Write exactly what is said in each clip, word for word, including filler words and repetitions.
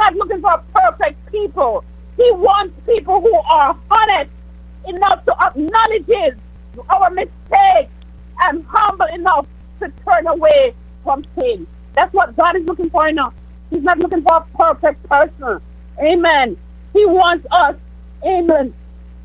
not looking for perfect people. He wants people who are honest enough to acknowledge our mistakes and humble enough to turn away from sin. That's what God is looking for enough. He's not looking for a perfect person. Amen. He wants us, amen,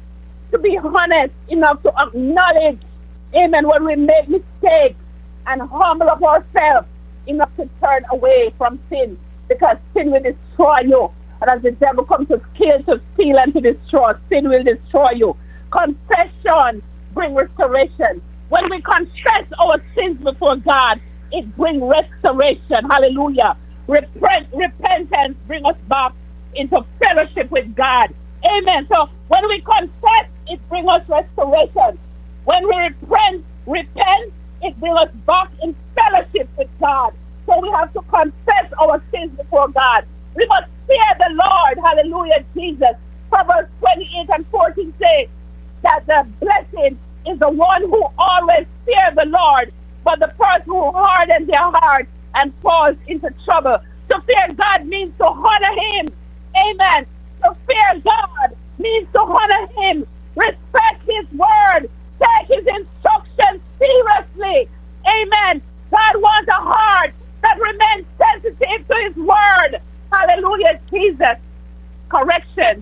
to be honest enough to acknowledge, amen, when we make mistakes and humble up ourselves enough to turn away from sin, because sin will destroy you. And as the devil comes to kill, to steal, and to destroy, sin will destroy you. Confession brings restoration. When we confess our sins before God, it brings restoration. Hallelujah. Repent, repentance brings us back into fellowship with God. Amen. So when we confess, it brings us restoration. When we repent, repent, it brings us back in fellowship with God. So we have to confess our sins before God. We must fear the Lord. Hallelujah, Jesus. Proverbs twenty-eight and fourteen say that the blessing is the one who always fears the Lord, but the person who hardens their heart and falls into trouble. To fear God means to honor Him. Amen. To fear God means to honor Him. Respect His word. Take His instructions seriously. Amen. God wants a heart that remains sensitive to His word. Hallelujah, Jesus. Correction,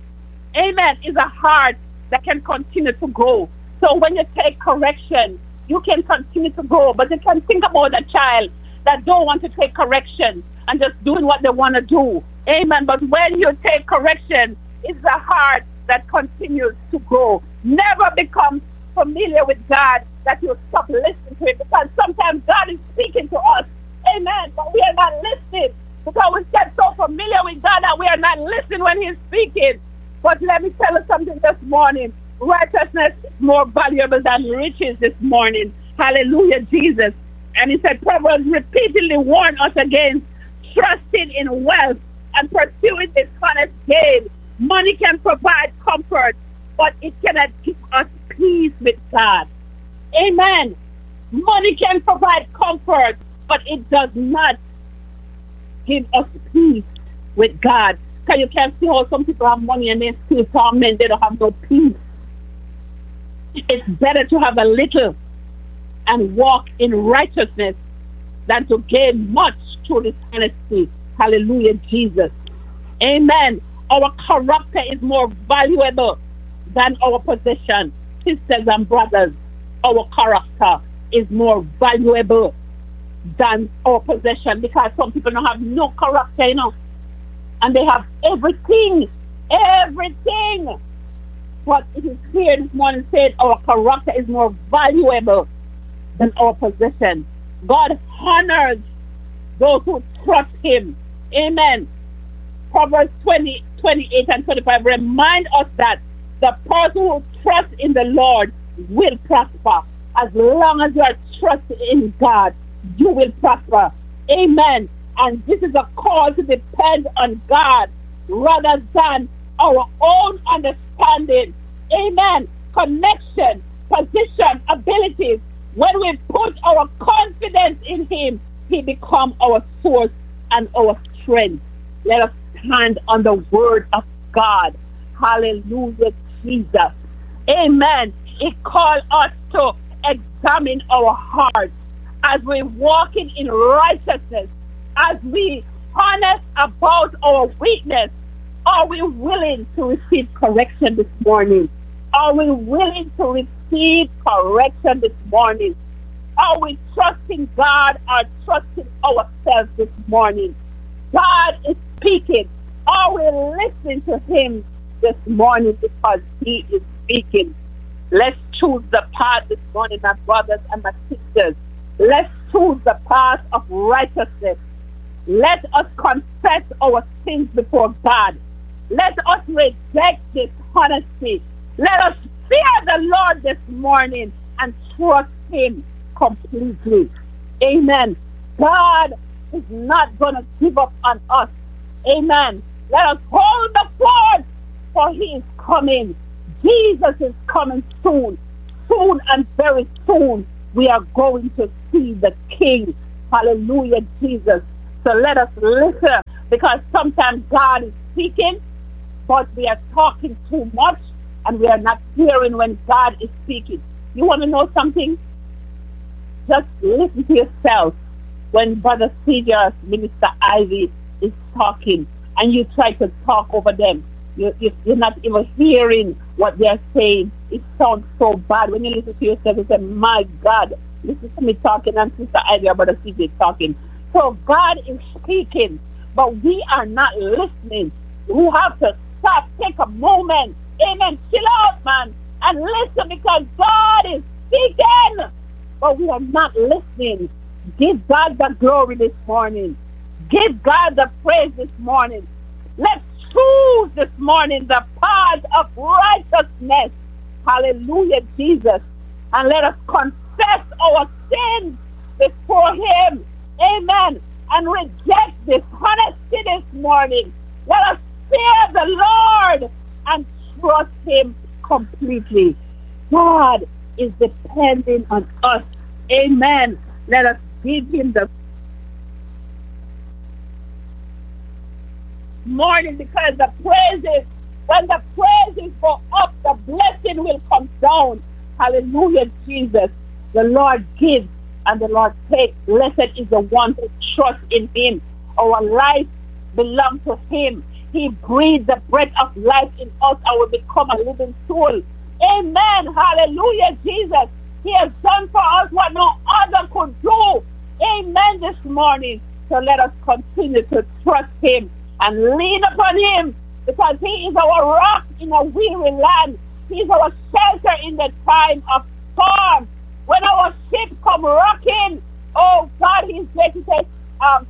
amen, is a heart that can continue to grow. So when you take correction, you can continue to grow. But you can think about a child that don't want to take correction and just doing what they want to do. Amen. But when you take correction, it's a heart that continues to grow. Never become familiar with God that you stop listening to it, because sometimes God is speaking to us. Amen. But we are not listening because we get so familiar with God that we are not listening when He's speaking. But let me tell you something this morning. Righteousness is more valuable than riches this morning. Hallelujah, Jesus. And He said, Proverbs repeatedly warn us against trusting in wealth and pursuing dishonest gain. Money can provide comfort, but it cannot give us peace with God. Amen. Money can provide comfort, but it does not give us peace with God. Because you can see how some people have money and they still torment, they don't have no peace. It's better to have a little and walk in righteousness than to gain much through dishonesty. Hallelujah, Jesus. Amen. Our character is more valuable than our possession. Sisters and brothers, our character is more valuable than our possession, because some people don't have no character, you know, and they have everything, everything. But it is here this morning said our character is more valuable than our possession. God honors those who trust Him. Amen. Proverbs twenty, twenty-eight and twenty-five remind us that the person who trusts in the Lord will prosper. As long as you are trusting in God, you will prosper. Amen. And this is a call to depend on God rather than our own understanding. Amen. Connection, position, abilities. When we put our confidence in Him, He becomes our source and our strength. Let us stand on the word of God. Hallelujah, Jesus. Amen. It calls us to examine our hearts as we walking in righteousness, as we honest about our weakness. Are we willing to receive correction this morning? Are we willing to receive correction this morning? Are we trusting God or trusting ourselves this morning? God is speaking. Are we listening to Him this morning because He is speaking? Let's choose the path this morning, my brothers and my sisters. Let's choose the path of righteousness. Let us confess our sins before God. Let us reject dishonesty. Let us fear the Lord this morning and trust Him completely. Amen. God is not going to give up on us. Amen. Let us hold the fort, for He is coming. Jesus is coming soon. Soon and very soon we are going to see the King. Hallelujah, Jesus. So let us listen Because sometimes God is speaking, but we are talking too much and we are not hearing when God is speaking. You want to know something? Just listen to yourself when Brother C J or Minister Ivy is talking and you try to talk over them. You, you, you're not even hearing what they're saying. It sounds so bad. When you listen to yourself, you say, my God, listen to me talking and Sister Ivy or Brother C J talking. So God is speaking, but we are not listening. We have to stop, take a moment, amen, chill out, man, and listen because God is speaking, but we are not listening. Give God the glory this morning. Give God the praise this morning. Let's choose this morning the path of righteousness. Hallelujah, Jesus. And let us confess our sins before Him. Amen. And reject dishonesty this morning. Let us fear the Lord and trust Him completely. God is depending on us. Amen. Let us give Him the morning, because the praises, when the praises go up, the blessing will come down. Hallelujah, Jesus. The Lord gives and the Lord takes. Blessed is the one who trusts in Him. Our life belongs to Him. He breathes the breath of life in us and we become a living soul. Amen. Hallelujah, Jesus. He has done for us what no other could do. Amen this morning. So let us continue to trust Him and lean upon Him, because He is our rock in a weary land. He is our shelter in the time of storm. When our ship come rocking, oh God, He's there to say, um,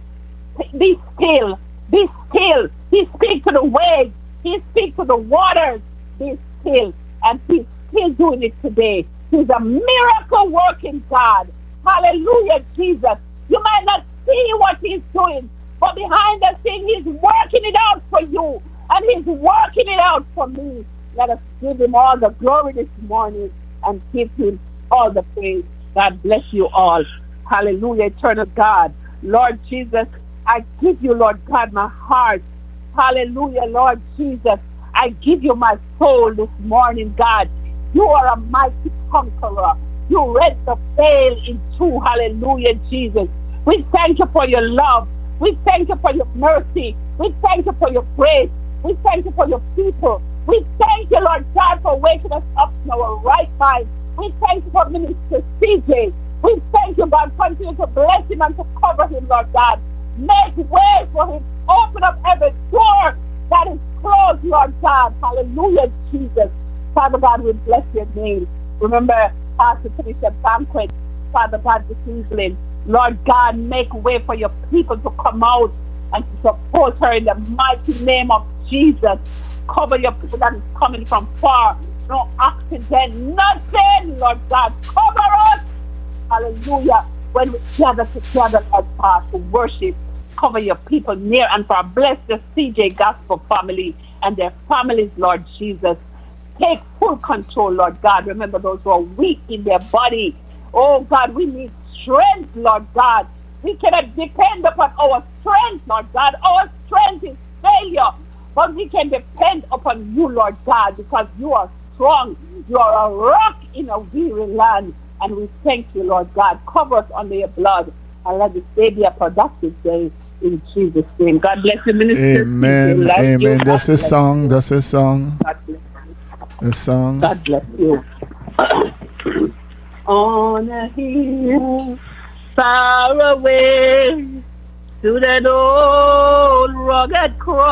be still, be still. He speaks to the waves. He speaks to the waters. Be still. And He's still doing it today. He's a miracle working God. Hallelujah, Jesus. You might not see what He's doing, but behind the scene, He's working it out for you. And He's working it out for me. Let us give Him all the glory this morning and give Him all the praise. God bless you all. Hallelujah, eternal God. Lord Jesus, I give you, Lord God, my heart. Hallelujah, Lord Jesus. I give you my soul this morning, God. You are a mighty conqueror. You read the veil in two. Hallelujah, Jesus. We thank you for your love. We thank you for your mercy. We thank you for your grace. We thank you for your people. We thank you, Lord God, for waking us up in our right mind. We thank you for Minister C J. We thank you, God. Continue to bless him and to cover him, Lord God. Make way for him. Open up every door that is closed, Lord God. Hallelujah, Jesus. Father God, we bless your name. Remember, Pastor Tanisha Banquet, Father God, this evening. Lord God, make way for your people to come out and to support her in the mighty name of Jesus. Cover your people that is coming from far. No accident, nothing, Lord God. Cover us. Hallelujah. When we gather together, Lord God, to worship, cover your people near and far. Bless the C J Gospel family and their families, Lord Jesus. Take full control, Lord God. Remember those who are weak in their body. Oh, God, we need strength, Lord God. We cannot depend upon our strength, Lord God. Our strength is failure. But we can depend upon you, Lord God, because you are strong. You are a rock in a weary land. And we thank you, Lord God. Cover us under your blood. And let this day be a productive day in Jesus' name. God bless you, Minister. Amen. Amen. That's a song. That's a song. God bless you. A song. God bless you. On a hill far away to that old rugged cross.